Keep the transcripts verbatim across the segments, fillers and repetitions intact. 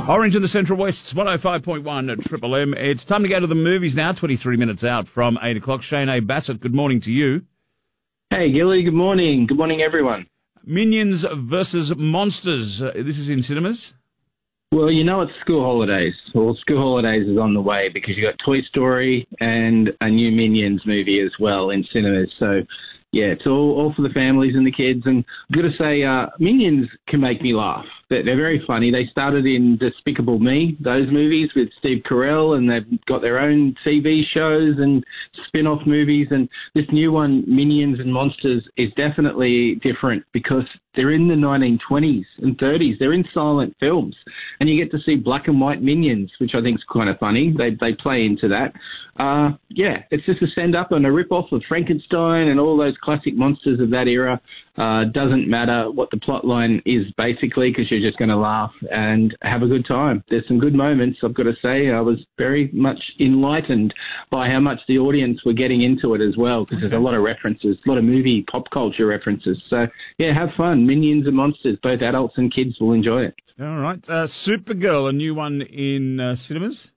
Orange in the Central West, one oh five point one at Triple M. It's time to go to the movies now, twenty-three minutes out from eight o'clock. Shane A. Bassett, good morning to you. Hey, Gilly, good morning. Good morning, everyone. Minions versus Monsters. Uh, this is in cinemas? Well, you know it's school holidays. Well, school holidays is on the way because you got Toy Story and a new Minions movie as well in cinemas. So, yeah, it's all, all for the families and the kids. And I've got to say, uh, Minions can make me laugh. They're, they're very funny. They started in Despicable Me, those movies with Steve Carell, and they've got their own T V shows and spin-off movies. And this new one, Minions and Monsters, is definitely different because they're in the nineteen twenties and thirties. They're in silent films. And you get to see black and white minions, which I think is kind of funny. They they play into that. Uh, yeah, it's just a send-up and a rip-off of Frankenstein and all those classic monsters of that era. Uh, doesn't matter what the plot line is, basically, because you're just going to laugh and have a good time. There's some good moments, I've got to say. I was very much enlightened by how much the audience were getting into it as well, because there's a lot of references, a lot of movie pop culture references. So, yeah, have fun. Minions and Monsters, both adults and kids will enjoy it. All right. Uh, Supergirl, a new one in uh, cinemas?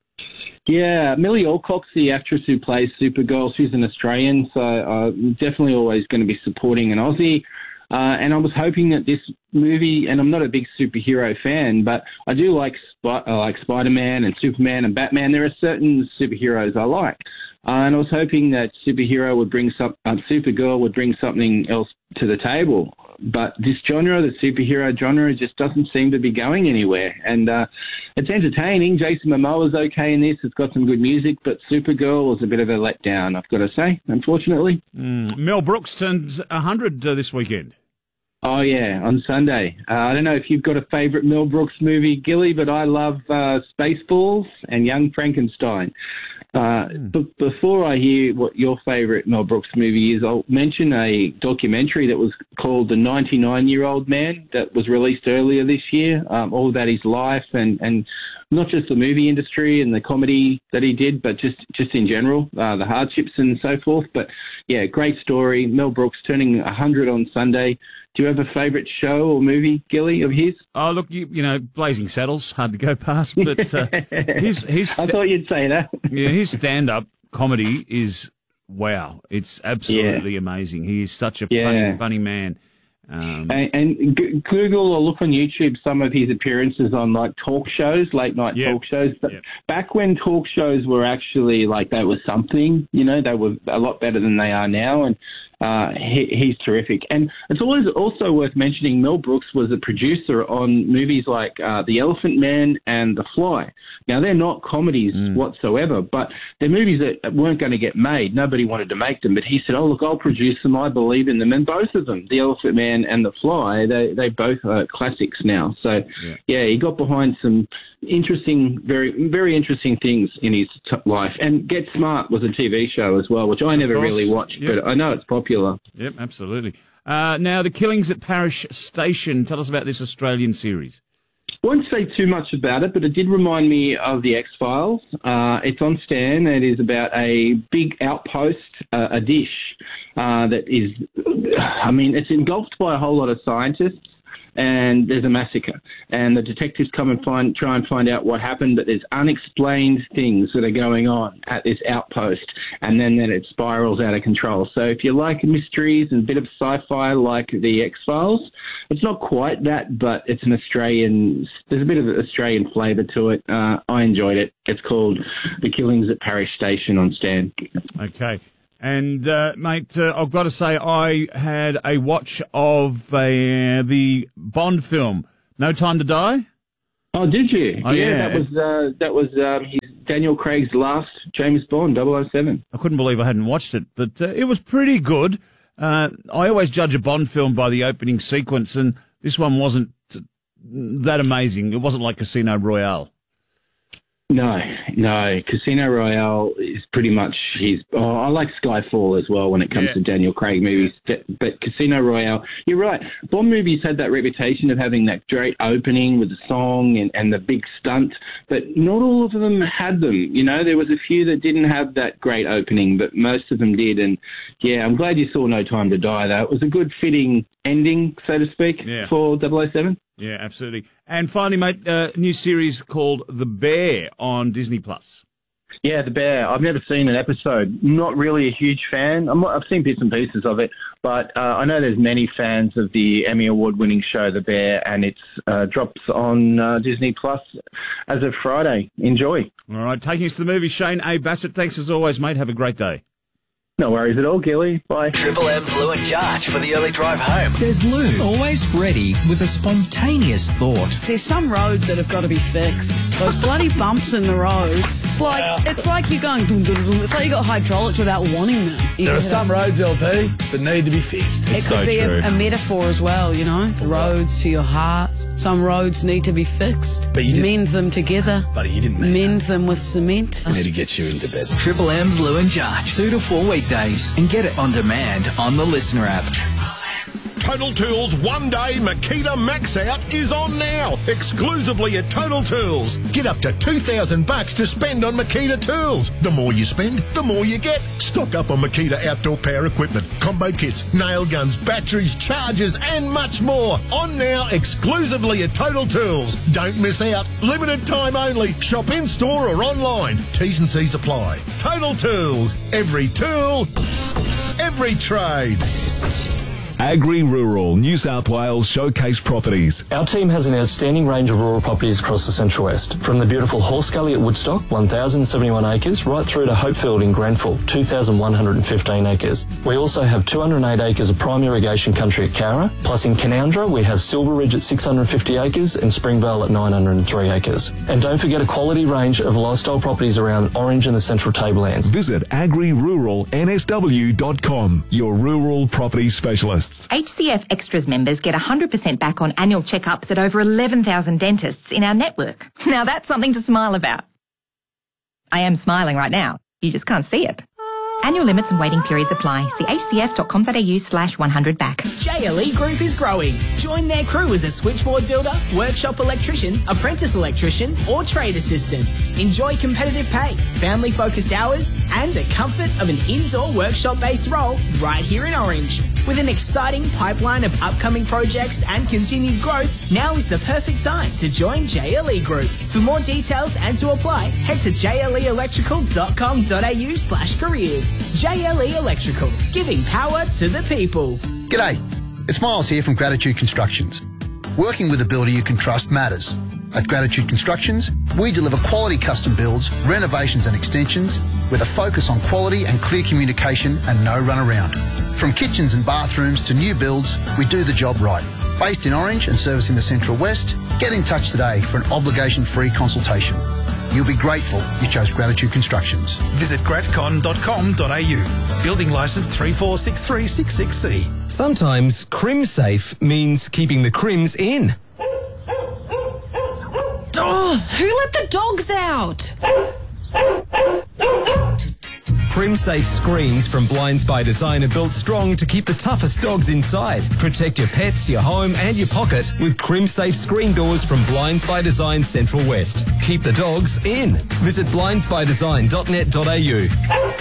Yeah, Millie Alcock's the actress who plays Supergirl. She's an Australian, so I'm definitely always going to be supporting an Aussie. Uh, and I was hoping that this movie, and I'm not a big superhero fan, but I do like Sp- uh, like Spider-Man and Superman and Batman. There are certain superheroes I like. Uh, and I was hoping that superhero would bring some, uh, Supergirl would bring something else to the table. But this genre, the superhero genre, just doesn't seem to be going anywhere. And uh, it's entertaining. Jason Momoa's okay in this. It's got some good music, but Supergirl was a bit of a letdown, I've got to say, unfortunately. Mm. Mel Brooks turns one hundred uh, this weekend. Oh, yeah, on Sunday. Uh, I don't know if you've got a favourite Mel Brooks movie, Gilly, but I love uh, Spaceballs and Young Frankenstein. Uh, mm. b- before I hear what your favourite Mel Brooks movie is, I'll mention a documentary that was called The ninety-nine-Year-Old Man that was released earlier this year, um, all about his life and, and not just the movie industry and the comedy that he did, but just, just in general, uh, the hardships and so forth. But, yeah, great story. Mel Brooks turning one hundred on Sunday. Do you have a favourite show or movie, Gilly, of his? Oh, look, you, you know, Blazing Saddles, hard to go past, but uh, his, his sta- I thought you'd say that. yeah, his stand-up comedy is, wow, it's absolutely yeah. amazing. He is such a yeah. funny, funny man. Um, and, and g- Google or look on YouTube some of his appearances on like talk shows, late night yep. talk shows. But yep. back when talk shows were actually like they were something, you know, they were a lot better than they are now. And uh, he, he's terrific. And it's always also worth mentioning Mel Brooks was a producer on movies like uh, The Elephant Man and The Fly. Now, they're not comedies mm. whatsoever, but they're movies that weren't going to get made. Nobody wanted to make them. But he said, oh, look, I'll produce them. I believe in them. And both of them, The Elephant Man and The Fly, they, they both are classics now. So, yeah. yeah, he got behind some interesting, very, very interesting things in his t- life. And Get Smart was a T V show as well, which I never really watched, yep. but I know it's popular. Yep, absolutely. Uh, now, The Killings at Parish Station. Tell us about this Australian series. I won't say too much about it, but it did remind me of The X-Files. Uh, it's on Stan. It is about a big outpost, uh, a dish uh, that is, I mean, it's engulfed by a whole lot of scientists, and there's a massacre. And the detectives come and find, try and find out what happened, but there's unexplained things that are going on at this outpost, and then, then it spirals out of control. So if you like mysteries and a bit of sci-fi like The X-Files, it's not quite that, but it's an Australian, there's a bit of an Australian flavour to it. Uh, I enjoyed it. It's called The Killings at Parish Station on Stan. Okay. And, uh, mate, uh, I've got to say I had a watch of uh, the Bond film, No Time to Die. Oh, did you? Oh, yeah, yeah, that was uh, that was um, his, Daniel Craig's last James Bond, double oh seven. I couldn't believe I hadn't watched it, but uh, it was pretty good. Uh, I always judge a Bond film by the opening sequence, and this one wasn't that amazing. It wasn't like Casino Royale. No, No, Casino Royale is pretty much his. Oh, I like Skyfall as well when it comes Yeah. to Daniel Craig movies. But, but Casino Royale, you're right. Bond movies had that reputation of having that great opening with the song and, and the big stunt, but not all of them had them. You know, there was a few that didn't have that great opening, but most of them did. And yeah, I'm glad you saw No Time to Die, though. It was a good fitting ending, so to speak, Yeah. for double oh seven. Yeah, absolutely. And finally, mate, a uh, new series called The Bear on Disney Plus. Yeah, The Bear. I've never seen an episode. Not really a huge fan. I'm, I've seen bits and pieces of it, but uh, I know there's many fans of the Emmy Award-winning show The Bear, and it uh, drops on uh, Disney Plus as of Friday. Enjoy. All right, taking us to the movie, Shane A. Bassett. Thanks as always, mate. Have a great day. No worries at all, Gilly. Bye. Triple M's Lou and Jarge for the early drive home. There's Lou, always ready with a spontaneous thought. There's some roads that have got to be fixed. Those bloody bumps in the roads. It's like it's like you're going. Dum, dum, dum. It's like you got hydraulics without wanting them. You There are know? some roads, L P, that need to be fixed. It could be a, a metaphor as well, you know. Roads to your heart. Some roads need to be fixed. But you didn't- mend them together. Buddy, you didn't mean Mend them with cement. I need to get you into bed. Triple M's Lou and Jarge. Two to four weekdays. And get it on demand on the Listener app. Total Tools One Day Makita Max Out is on now, exclusively at Total Tools. Get up to two thousand bucks to spend on Makita tools. The more you spend, the more you get. Stock up on Makita outdoor power equipment, combo kits, nail guns, batteries, chargers, and much more. On now, exclusively at Total Tools. Don't miss out. Limited time only. Shop in store or online. T's and C's apply. Total Tools. Every tool, every trade. Agri-Rural New South Wales Showcase Properties. Our team has an outstanding range of rural properties across the Central West, from the beautiful Horse Gully at Woodstock, one thousand seventy-one acres, right through to Hopefield in Grenfell, two thousand one hundred fifteen acres. We also have two hundred eight acres of prime irrigation country at Cowra, plus in Canoundra we have Silver Ridge at six hundred fifty acres and Springvale at nine hundred three acres. And don't forget a quality range of lifestyle properties around Orange and the Central Tablelands. Visit agri rural n s w dot com, your rural property specialists. H C F Extras members get one hundred percent back on annual checkups at over eleven thousand dentists in our network. Now that's something to smile about. I am smiling right now. You just can't see it. Annual limits and waiting periods apply. See h c f dot com dot a u slash one hundred back. J L E Group is growing. Join their crew as a switchboard builder, workshop electrician, apprentice electrician, or trade assistant. Enjoy competitive pay, family-focused hours, and the comfort of an indoor workshop-based role right here in Orange. With an exciting pipeline of upcoming projects and continued growth, now is the perfect time to join J L E Group. For more details and to apply, head to j l e electrical dot com dot a u slash careers. J L E Electrical, giving power to the people. G'day, it's Miles here from Gratitude Constructions. Working with a builder you can trust matters. At Gratitude Constructions, we deliver quality custom builds, renovations and extensions with a focus on quality and clear communication and no runaround. From kitchens and bathrooms to new builds, we do the job right. Based in Orange and servicing the Central West, get in touch today for an obligation-free consultation. You'll be grateful you chose Gratitude Constructions. Visit gratcon dot com dot a u. Building licence three four six three six six C. Sometimes Crim Safe means keeping the crims in. Oh, who let the dogs out? Crim Safe screens from Blinds by Design are built strong to keep the toughest dogs inside. Protect your pets, your home and your pocket with Crim Safe screen doors from Blinds by Design Central West. Keep the dogs in. Visit blinds by design dot net dot a u.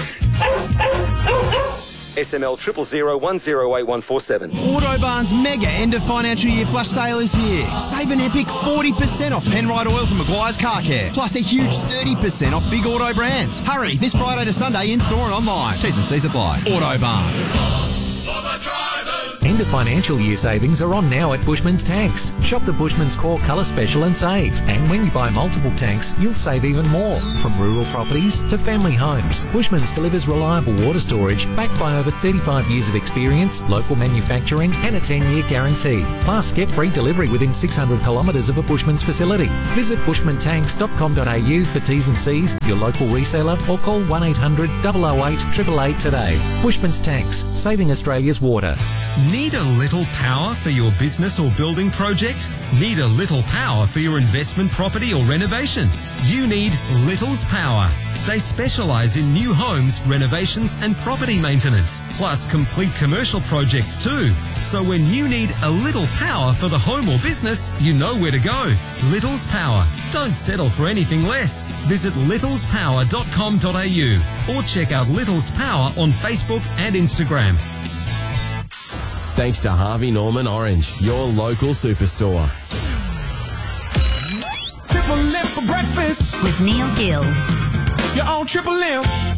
S M L triple zero one zero eight one four seven. Autobarn's mega end of financial year flash sale is here. Save an epic forty percent off Penrite Oils and Maguire's Car Care. Plus a huge thirty percent off big auto brands. Hurry, this Friday to Sunday in store and online. T's and C's apply. Autobarn. End of financial year savings are on now at Bushman's Tanks. Shop the Bushman's Core Colour Special and save. And when you buy multiple tanks, you'll save even more. From rural properties to family homes, Bushman's delivers reliable water storage backed by over thirty-five years of experience, local manufacturing and a ten-year guarantee. Plus, get free delivery within six hundred kilometres of a Bushman's facility. Visit bushman tanks dot com dot a u for T's and C's, your local reseller, or call one eight hundred, double oh eight, eight eight eight today. Bushman's Tanks, saving Australia's water. Need a little power for your business or building project? Need a little power for your investment property or renovation? You need Little's Power. They specialise in new homes, renovations and property maintenance, plus complete commercial projects too. So when you need a little power for the home or business, you know where to go. Little's Power. Don't settle for anything less. Visit littlespower dot com dot a u or check out Little's Power on Facebook and Instagram. Thanks to Harvey Norman Orange, your local superstore. Triple M for breakfast with Neil Gill. You're on Triple M.